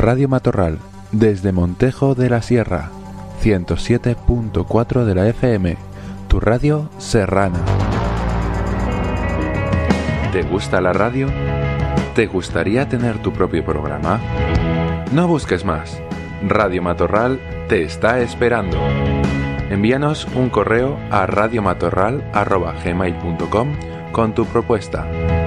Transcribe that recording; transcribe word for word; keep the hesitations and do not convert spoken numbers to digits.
Radio Matorral, desde Montejo de la Sierra, ciento siete punto cuatro de la F M, tu radio serrana. ¿Te gusta la radio? ¿Te gustaría tener tu propio programa? No busques más. Radio Matorral te está esperando. Envíanos un correo a radiomatorral arroba gmail punto com con tu propuesta.